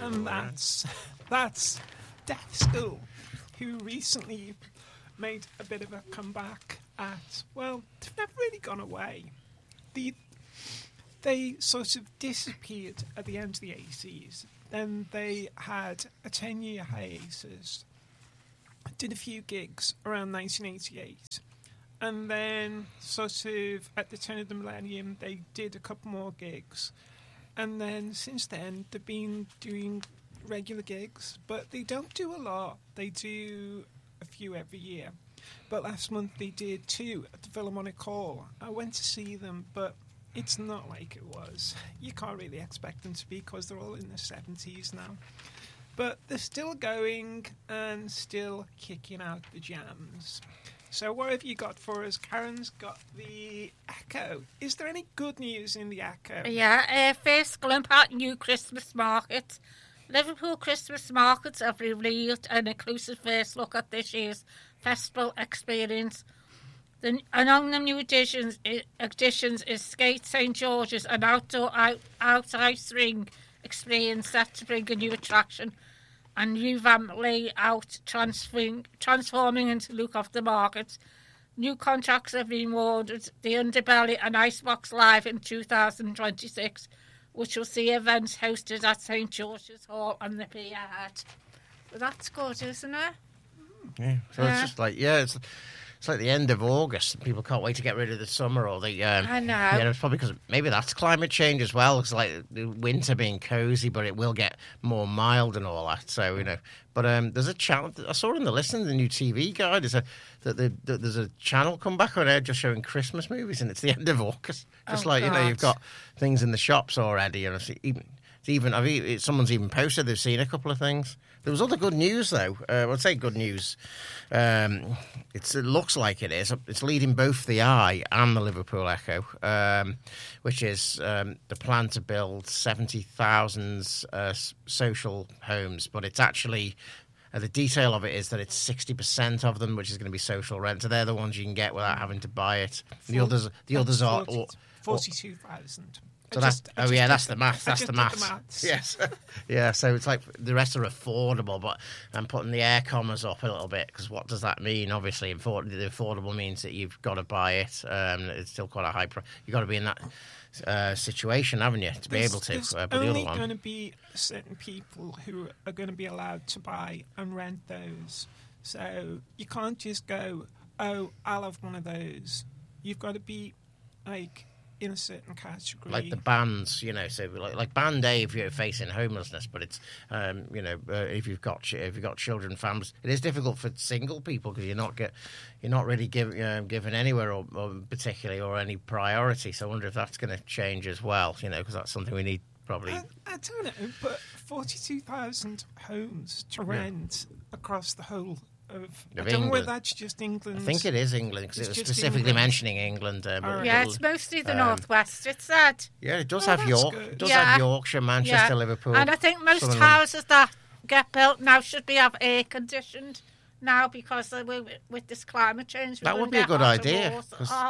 And that's Deaf School, who recently made a bit of a comeback they've never really gone away. They sort of disappeared at the end of the 80s. Then they had a 10-year hiatus, did a few gigs around 1988. And then sort of at the turn of the millennium, they did a couple more gigs. And then since then, they've been doing regular gigs, but they don't do a lot. They do a few every year. But last month they did 2 at the Philharmonic Hall. I went to see them, but it's not like it was. You can't really expect them to be because they're all in their 70s now. But they're still going and still kicking out the jams. So what have you got for us? Karen's got the Echo. Is there any good news in the Echo? Yeah, first glimpse at new Christmas market. Liverpool Christmas markets have revealed an inclusive first look at this year's festival experience. Among the new additions is Skate St George's, an outdoor ice ring experience set to bring a new attraction and new ramp layout transforming into the look of the market. New contracts have been awarded the Underbelly and Icebox Live in 2026, which will see events hosted at St George's Hall and the Pier Head. So that's good, isn't it? Yeah. So it's just like, it's like the end of August. People can't wait to get rid of the summer or the. I know. Yeah, it's probably because maybe that's climate change as well. It's like the winter being cosy, but it will get more mild and all that. So but there's a channel. I saw in the listen to the new TV guide. There's a channel come back on air just showing Christmas movies, and it's the end of August. Just you've got things in the shops already, and someone's even posted they've seen a couple of things. There was other good news, though. I'd say good news. It looks like it is. It's leading both the Eye and the Liverpool Echo, which is the plan to build 70,000 social homes. But it's actually, the detail of it is that it's 60% of them, which is going to be social rent. So they're the ones you can get without having to buy it. The others are 42,000. So that's the math. That's the math. Yes, yeah. So it's like the rest are affordable, but I'm putting the air commas up a little bit because what does that mean? Obviously, the affordable means that you've got to buy it. It's still quite a high price. You've got to be in that situation, haven't you, to be able to? There's but only the other one, going to be certain people who are going to be allowed to buy and rent those. So you can't just go, oh, I'll have one of those. You've got to be like in a certain category, like the bands, so like Band A if you're facing homelessness, but it's if you've got children, families, it is difficult for single people because you're not really given anywhere or particularly or any priority. So I wonder if that's going to change as well, because that's something we need probably. I don't know, but 42,000 homes to rent across the whole. I don't know whether that's just England. I think it is England because it was specifically England. Mentioning England. It's mostly the northwest. It's said. Yeah, it does have York. It does have Yorkshire, Manchester, Liverpool. And I think most houses that get built now should have air conditioned now because with this climate change. That would be a good idea.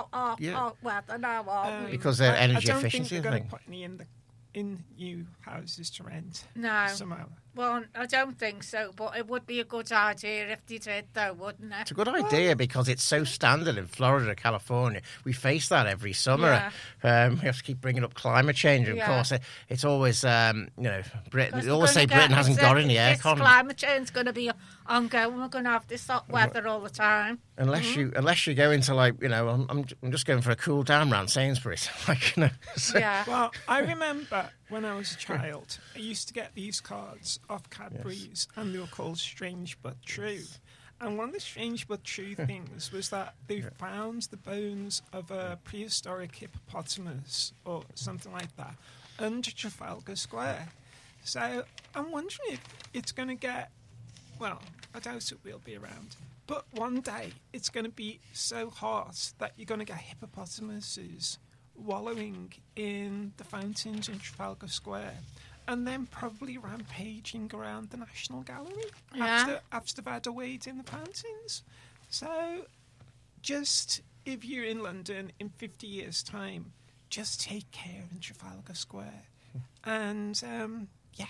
Because they're energy efficiency. I don't think they're going to put any in new houses to rent. No. Somehow. Well, I don't think so, but it would be a good idea if they did, though, wouldn't it? It's a good idea because it's so standard in Florida, California. We face that every summer. Yeah. We have to keep bringing up climate change. Of course, it's always, Britain. They always say Britain hasn't got any aircon. Climate change is going to be ongoing. We're going to have this hot weather all the time. Unless you go into I'm just going for a cool down round Sainsbury's. Well, I remember when I was a child, I used to get these cards off Cadbury's, and they were called Strange But True. And one of the strange but true things was that they found the bones of a prehistoric hippopotamus or something like that under Trafalgar Square. So I'm wondering if it's going to get, well, I doubt it will be around, but one day it's going to be so hot that you're going to get hippopotamuses wallowing in the fountains in Trafalgar Square and then probably rampaging around the National Gallery after they've had a wade in the fountains. So just if you're in London in 50 years' time, just take care in Trafalgar Square. And,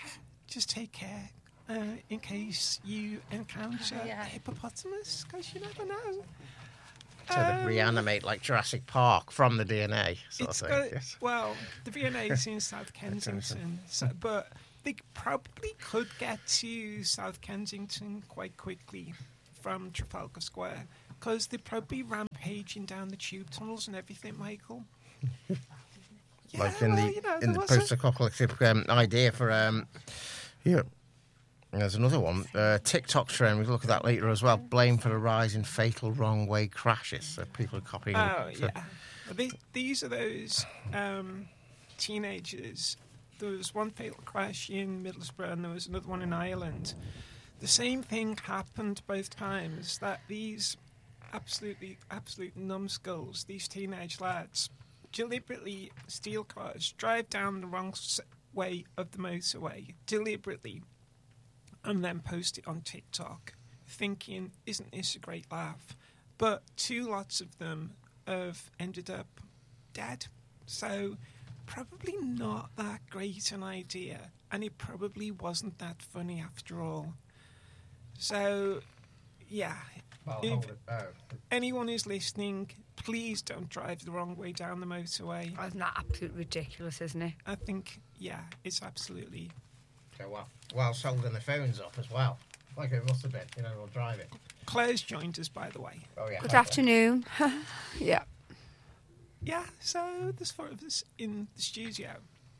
just take care in case you encounter Yeah. a hippopotamus, because you never know. So they reanimate like Jurassic Park from the DNA sort of It's thing. got, Yes. well, the V&A is in South Kensington, but they probably could get to South Kensington quite quickly from Trafalgar Square, because they're probably rampaging down the tube tunnels and everything, Michael. Yeah, Like in well, the you know, in there the was a- post-apocalyptic idea for yeah. There's another one, TikTok trend. We'll look at that later as well. Blame for the rise in fatal wrong way crashes. So people are copying. Oh, so- yeah. These are those teenagers. There was one fatal crash in Middlesbrough and there was another one in Ireland. The same thing happened both times, that these absolute numbskulls, these teenage lads, deliberately steal cars, drive down the wrong way of the motorway, deliberately, and then post it on TikTok, thinking, isn't this a great laugh? But 2 lots of them have ended up dead. So probably not that great an idea, and it probably wasn't that funny after all. So, yeah, Well, if hold it. Oh. anyone who's listening, please don't drive the wrong way down the motorway. Isn't that absolutely ridiculous, isn't it? I think, yeah, it's absolutely... So whilst holding the phones up as well. Like it must have been, we'll drive it. Claire's joined us, by the way. Oh, yeah. Good afternoon. Yeah. Yeah, so there's 4 of us in the studio.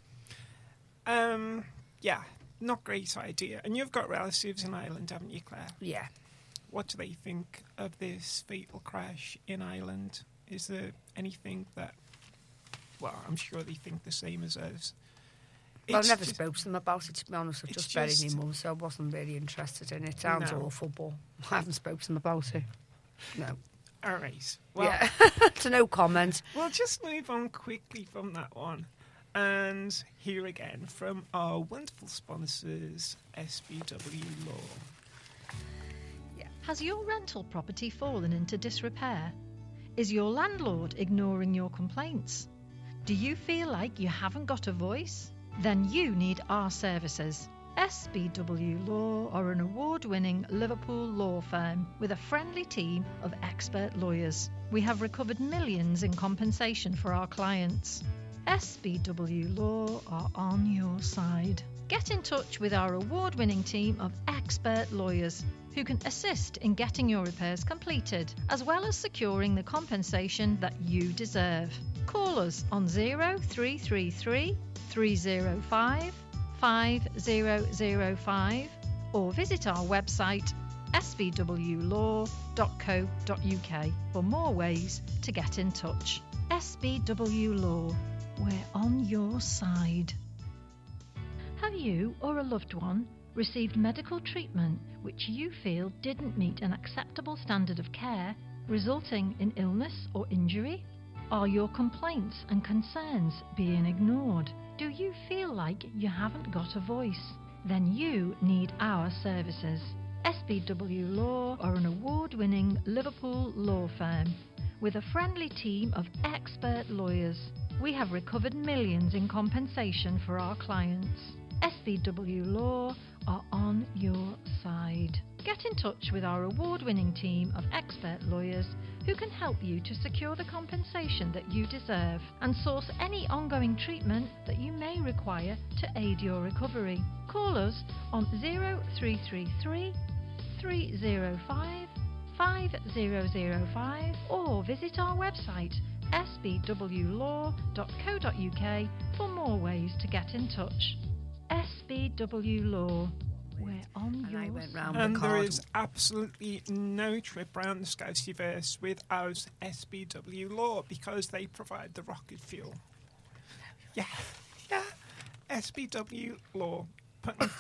Yeah, not great idea. And you've got relatives in Ireland, haven't you, Claire? Yeah. What do they think of this fatal crash in Ireland? Is there anything that... Well, I'm sure they think the same as us. Well, I've It's never just- spoke to them about it, to be honest. I've it's just buried just- my mum, so I wasn't really interested in it. It sounds No. awful, but I haven't spoken to them about it. No. All right. Well, Yeah. So no comment. we'll just move on quickly from that one and hear again from our wonderful sponsors, SBW Law. Has your rental property fallen into disrepair? Is your landlord ignoring your complaints? Do you feel like you haven't got a voice? Then you need our services. SBW Law are an award-winning Liverpool law firm with a friendly team of expert lawyers. We have recovered millions in compensation for our clients. SBW Law are on your side. Get in touch with our award-winning team of expert lawyers who can assist in getting your repairs completed, as well as securing the compensation that you deserve. Call us on 0333 305 5005 or visit our website sbwlaw.co.uk for more ways to get in touch. SBW Law, we're on your side. Have you or a loved one received medical treatment which you feel didn't meet an acceptable standard of care, resulting in illness or injury? Are your complaints and concerns being ignored? Do you feel like you haven't got a voice? Then you need our services. SBW Law are an award-winning Liverpool law firm with a friendly team of expert lawyers. We have recovered millions in compensation for our clients. SBW Law are on your side. Get in touch with our award-winning team of expert lawyers who can help you to secure the compensation that you deserve and source any ongoing treatment that you may require to aid your recovery. Call us on 0333 305 5005 or visit our website sbwlaw.co.uk for more ways to get in touch. SBW Law, we're on And your I went round side. And the there card. is absolutely no trip around the Scouseyverse without SBW Law because they provide the rocket fuel. Yeah. SBW Law. Putting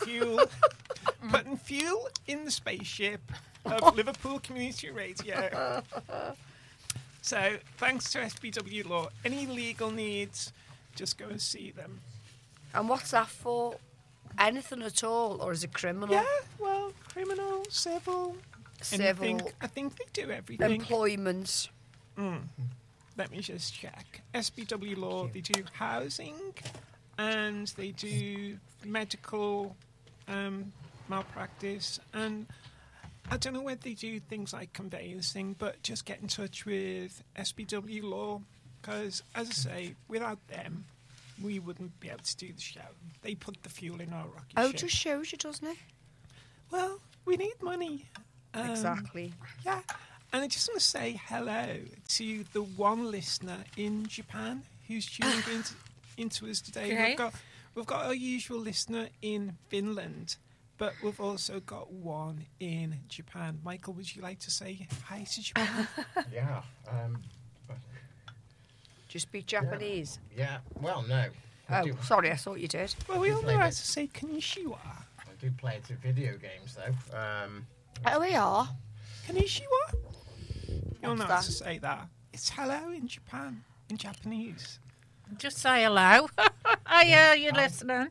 fuel in the spaceship of Liverpool Community Radio. So, thanks to SBW Law. Any legal needs, just go and see them. And what's that for? Anything at all? Or is it criminal? Yeah, well, criminal, civil, Civil, anything. I think they do everything. employment. Let me just check. SBW Law, they do housing and they do medical malpractice, and I don't know whether they do things like conveyancing, but just get in touch with SBW Law, because, as I say, without them, we wouldn't be able to do the show. They put the fuel in our rocket Oh, ship. just shows you, doesn't it? Well, we need money. Exactly. Yeah, and I just want to say hello to the one listener in Japan who's tuned into us today. Okay. We've got our usual listener in Finland, but we've also got one in Japan. Michael, would you like to say hi to Japan? Yeah. Do you speak Japanese? Yeah. Well, no. I Oh, do, sorry, I thought you did. Well, we all know Play how it. to say konnichiwa. I do play it in video games, though. Oh, we are. Konnichiwa? You'll know how What's to that? say that. It's hello in Japan, in Japanese. Just say hello. I hear you listening.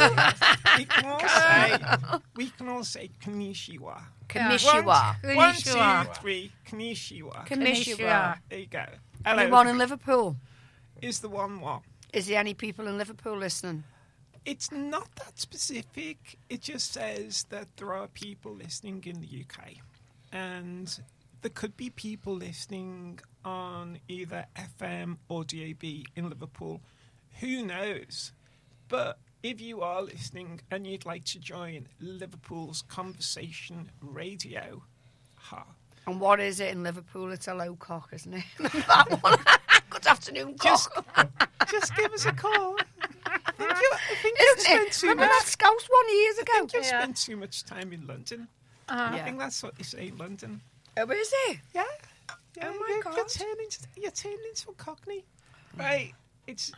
We can all say konnichiwa. Konnichiwa. One, two, Konnichiwa. three, konnichiwa. Konnichiwa. There you go. Hello. Anyone in Liverpool? Is the one what? Is there any people in Liverpool listening? It's not that specific. It just says that there are people listening in the UK. And there could be people listening on either FM or DAB in Liverpool. Who knows? But if you are listening and you'd like to join Liverpool's Conversation Radio, And what is it in Liverpool? It's a low cock, isn't it? That one. Good afternoon, cock. just give us a call. I think you Isn't spent it? too Remember much. that Scouse one years I ago? think you Yeah. spent too much time in London. I Yeah. think that's what they say in London. Oh, is it? Yeah. Yeah, Oh my you're God. you're turning into a cockney. Right. It's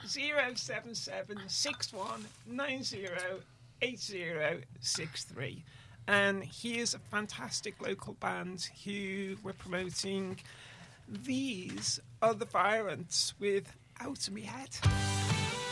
07761908063. And here's a fantastic local band who we're promoting. These are the Virants with Out of Me Head.